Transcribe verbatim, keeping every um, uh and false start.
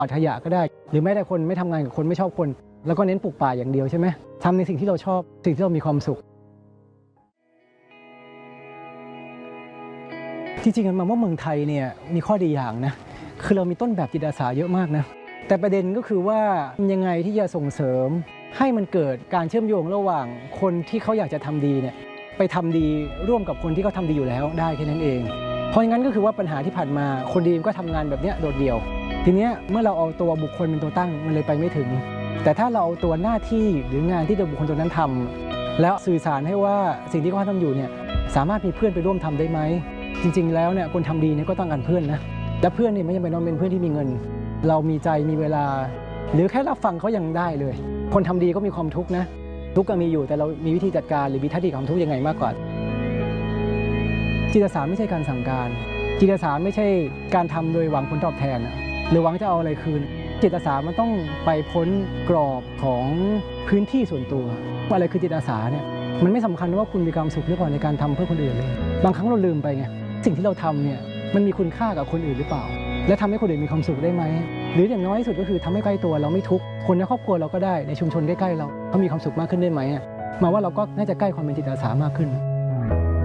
ปัดขยะก็ได้หรือแม้แต่คนไม่ทำงานกับคนไม่ชอบคนแล้วก็เน้นปลูกป่าอย่างเดียวใช่ไหมทำในสิ่งที่เราชอบสิ่งที่เรามีความสุขจริงๆกันมาว่าเมืองไทยเนี่ยมีข้อดีอย่างนะคือเรามีต้นแบบจิตอาสาเยอะมากนะแต่ประเด็นก็คือว่ายังไงที่จะส่งเสริมให้มันเกิดการเชื่อมโยงระหว่างคนที่เขาอยากจะทำดีเนี่ยไปทำดีร่วมกับคนที่เขาทาดีอยู่แล้วได้แค่นั้นเองเพราะงั้นก็คือว่าปัญหาที่ผ่านมาคนดีก็ทำงานแบบนี้โดดเดี่ยวทีนี้เมื่อเราเอาตัวบุคคลเป็นตัวตั้งมันเลยไปไม่ถึงแต่ถ้าเราเอาตัวหน้าที่หรืองานที่ตัวบุคคลตัวนั้นทำแล้วสื่อสารให้ว่าสิ่งที่เขาทำอยู่เนี่ยสามารถมีเพื่อนไปร่วมทำได้ไหมจริงๆแล้วเนี่ยคนทำดีเนี่ยก็ต้องการเพื่อนนะและเพื่อนนี่ไม่จำเป็นต้องเป็นเพื่อนที่มีเงินเรามีใจมีเวลาหรือแค่รับฟังเขายังได้เลยคนทำดีก็มีความทุกข์นะทุกข์ก็มีอยู่แต่เรามีวิธีจัดการหรือวิธีที่ความทุกข์ยังไงมากกว่าจิตอาสาไม่ใช่การสั่งการจิตอาสาไม่ใช่การทำโดยหวังผลตอบแทนหรือหวังจะเอาอะไรคืนจิตอาสามันต้องไปพ้นกรอบของพื้นที่ส่วนตัวว่าอะไรคือจิตอาสาเนี่ยมันไม่สำคัญว่าคุณมีความสุขหรือเปล่าในการทำเพื่อคนอื่นเลยบางครั้งเราลืมไปไงสิ่งที่เราทำเนี่ยมันมีคุณค่ากับคนอื่นหรือเปล่าและทำให้คนอื่นมีความสุขได้ไหมหรืออย่างน้อยที่สุดก็คือทำให้ใกล้ตัวเราไม่ทุกข์คนในครอบครัวเราก็ได้ในชุมชนใกล้ๆเราเขามีความสุขมากขึ้นได้ไหมมาว่าเราก็น่าจะใกล้ความเป็นจิตอาสามากขึ้น